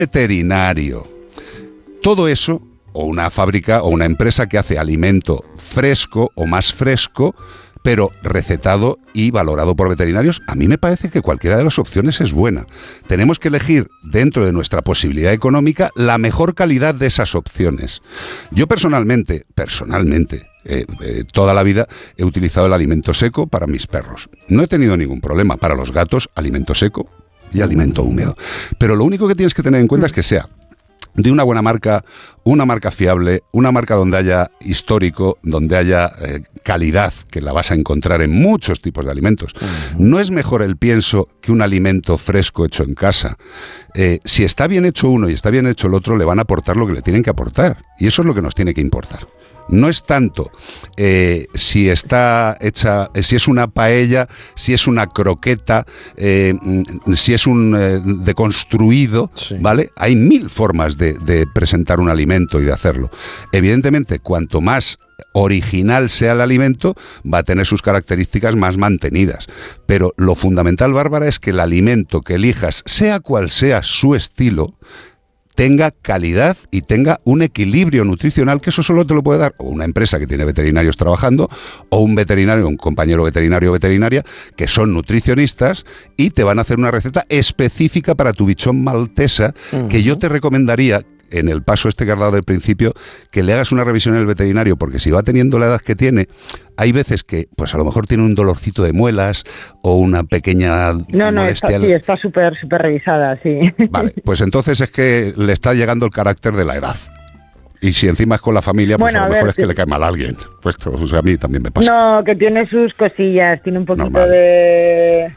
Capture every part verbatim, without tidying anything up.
veterinario. Todo eso, o una fábrica o una empresa que hace alimento fresco o más fresco, pero recetado y valorado por veterinarios, a mí me parece que cualquiera de las opciones es buena. Tenemos que elegir, dentro de nuestra posibilidad económica, la mejor calidad de esas opciones. Yo personalmente, personalmente, eh, eh, toda la vida he utilizado el alimento seco para mis perros. No he tenido ningún problema. Para los gatos, alimento seco y alimento húmedo. Pero lo único que tienes que tener en cuenta es que sea de una buena marca, una marca fiable, una marca donde haya histórico, donde haya eh, calidad, que la vas a encontrar en muchos tipos de alimentos. Uh-huh. No es mejor el pienso que un alimento fresco hecho en casa. Eh, si está bien hecho uno y está bien hecho el otro, le van a aportar lo que le tienen que aportar. Y eso es lo que nos tiene que importar. No es tanto eh, si está hecha, si es una paella, si es una croqueta, eh, si es un eh, deconstruido, sí. ¿Vale? Hay mil formas de, de presentar un alimento y de hacerlo. Evidentemente, cuanto más original sea el alimento, va a tener sus características más mantenidas. Pero lo fundamental, Bárbara, es que el alimento que elijas, sea cual sea su estilo, tenga calidad y tenga un equilibrio nutricional, que eso solo te lo puede dar o una empresa que tiene veterinarios trabajando, o un veterinario, un compañero veterinario o veterinaria, que son nutricionistas y te van a hacer una receta específica para tu bichón maltesa, uh-huh. que yo te recomendaría, en el paso este que has dado del principio, que le hagas una revisión en el veterinario, porque si va teniendo la edad que tiene, hay veces que, pues a lo mejor tiene un dolorcito de muelas o una pequeña no, no, molestia. No, sí, está súper, súper revisada, sí. Vale, pues entonces es que le está llegando el carácter de la edad. Y si encima es con la familia, pues bueno, a lo mejor a ver, es que sí. le cae mal a alguien. Pues o sea, a mí también me pasa. No, que tiene sus cosillas, tiene un poquito Normal. de...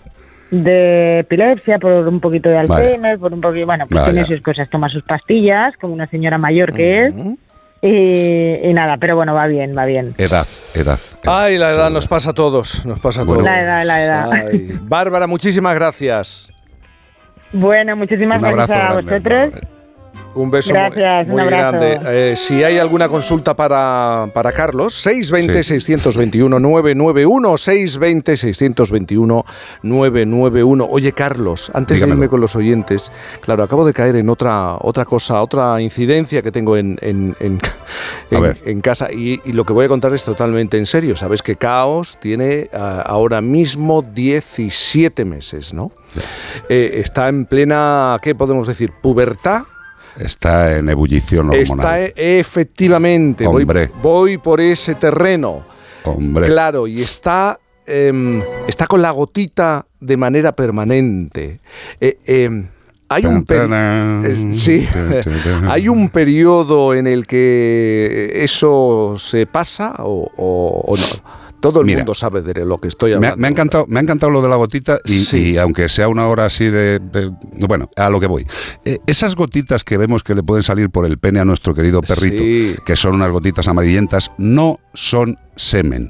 de epilepsia, por un poquito de Alzheimer, vale. por un poquito, bueno, pues vale. tiene sus cosas, toma sus pastillas, como una señora mayor que uh-huh. es, y, y nada, pero bueno, va bien, va bien. Edad, edad. edad Ay, la edad sí, nos pasa a todos, nos pasa a todos. La edad, la edad. Ay. Bárbara, muchísimas gracias. Bueno, muchísimas gracias a grande, vosotros. Bárbara. Un beso Gracias, muy, muy grande. Eh, si hay alguna consulta para, para Carlos, seis dos cero, sí. seis dos uno, nueve nueve uno, seis dos cero, seis dos uno, nueve nueve uno. Oye, Carlos, antes Dígamelo. de irme con los oyentes, claro, acabo de caer en otra otra cosa, otra incidencia que tengo en, en, en, en, en casa y, y lo que voy a contar es totalmente en serio. Sabes que Caos tiene uh, ahora mismo diecisiete meses, ¿no? Eh, está en plena, ¿qué podemos decir? Pubertad. Está en ebullición hormonal. Está efectivamente, voy, voy por ese terreno. Hombre. Claro, y está, eh, está con la gotita de manera permanente. Eh, eh, hay un peri- eh, sí, hay un periodo en el que eso se pasa o, o, o no. Todo el Mira, mundo sabe de lo que estoy hablando. Me ha, me ha, encantado, me ha encantado lo de la gotita y, sí. y aunque sea una hora así de, de... Bueno, a lo que voy. Eh, esas gotitas que vemos que le pueden salir por el pene a nuestro querido perrito, sí. que son unas gotitas amarillentas, no son semen.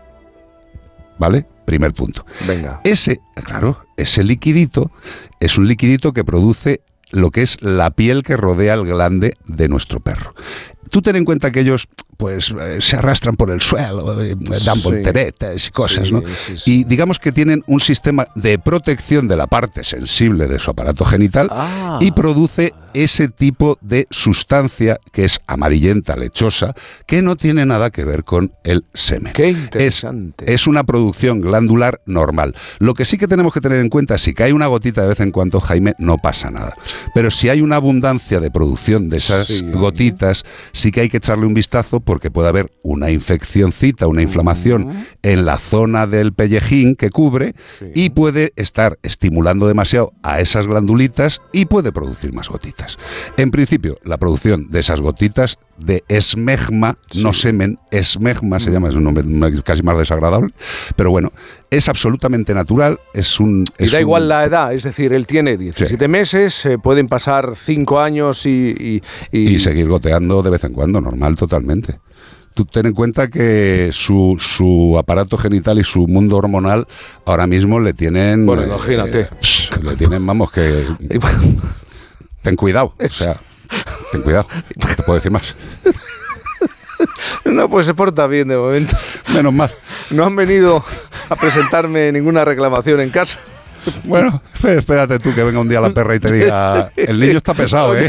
¿Vale? Primer punto. Venga. Ese, claro, ese liquidito es un liquidito que produce lo que es la piel que rodea el glande de nuestro perro. Tú ten en cuenta que ellos pues eh, se arrastran por el suelo, eh, dan sí. volteretas y cosas, sí, ¿no? Sí, sí. Y digamos que tienen un sistema de protección de la parte sensible de su aparato genital ah. y produce ese tipo de sustancia que es amarillenta, lechosa, que no tiene nada que ver con el semen. ¡Qué interesante! Es, es una producción glandular normal. Lo que sí que tenemos que tener en cuenta, si cae una gotita de vez en cuando, Jaime, no pasa nada. Pero si hay una abundancia de producción de esas sí. gotitas, sí que hay que echarle un vistazo porque puede haber una infeccióncita, una inflamación uh-huh. en la zona del pellejín que cubre sí. y puede estar estimulando demasiado a esas glandulitas y puede producir más gotitas. En principio, la producción de esas gotitas de esmegma, sí. no semen, esmegma se llama, es un nombre casi más desagradable, pero bueno, es absolutamente natural, es un... Es y da un, igual la edad, es decir, él tiene diecisiete sí. meses, eh, pueden pasar cinco años y y, y... y seguir goteando de vez en cuando, normal, totalmente. Tú ten en cuenta que su, su aparato genital y su mundo hormonal ahora mismo le tienen... Bueno, imagínate. Eh, pff, le tienen, vamos, que... Ten cuidado, o sea, ten cuidado, no te puedo decir más. No, pues se porta bien de momento. Menos mal. No han venido a presentarme ninguna reclamación en casa. Bueno, espérate tú que venga un día la perra y te diga, el niño está pesado, ¿eh?